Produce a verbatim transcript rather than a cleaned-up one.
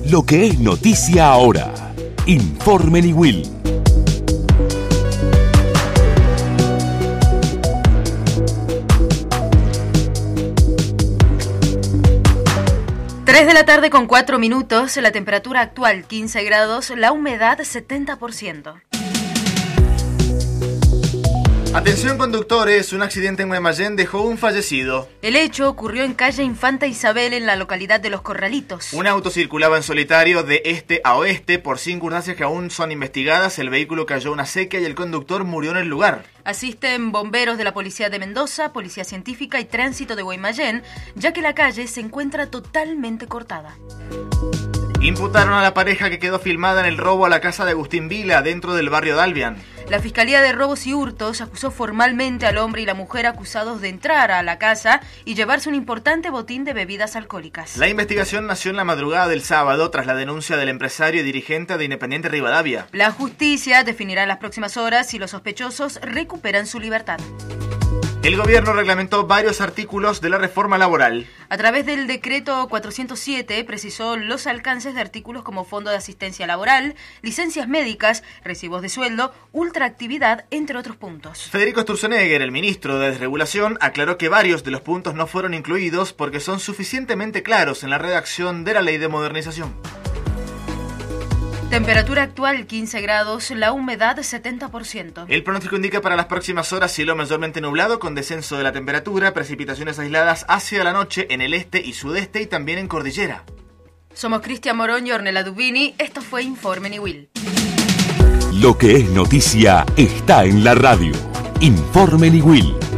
Lo que es noticia ahora. Informe Niwil. tres de la tarde con cuatro minutos, la temperatura actual quince grados, la humedad setenta por ciento. Atención conductores, un accidente en Guaymallén dejó un fallecido. El hecho ocurrió en calle Infanta Isabel, en la localidad de Los Corralitos. Un auto circulaba en solitario de este a oeste. Por circunstancias que aún son investigadas, el vehículo cayó a una seca y el conductor murió en el lugar. Asisten bomberos de la Policía de Mendoza, Policía Científica y Tránsito de Guaymallén, ya que la calle se encuentra totalmente cortada. Imputaron a la pareja que quedó filmada en el robo a la casa de Agustín Vila, dentro del barrio de Albian. La Fiscalía de Robos y Hurtos acusó formalmente al hombre y la mujer acusados de entrar a la casa y llevarse un importante botín de bebidas alcohólicas. La investigación nació en la madrugada del sábado tras la denuncia del empresario y dirigente de Independiente Rivadavia. La justicia definirá en las próximas horas si los sospechosos recuperan su libertad. El gobierno reglamentó varios artículos de la reforma laboral. A través del decreto cuatrocientos siete precisó los alcances de artículos como fondo de asistencia laboral, licencias médicas, recibos de sueldo, ultraactividad, entre otros puntos. Federico Sturzenegger, el ministro de Desregulación, aclaró que varios de los puntos no fueron incluidos porque son suficientemente claros en la redacción de la ley de modernización. Temperatura actual quince grados, la humedad setenta por ciento. El pronóstico indica para las próximas horas cielo mayormente nublado con descenso de la temperatura, precipitaciones aisladas hacia la noche en el este y sudeste y también en cordillera. Somos Cristian Morón y Ornella Dubini, esto fue Informe Niwil. Lo que es noticia está en la radio. Informe Niwil.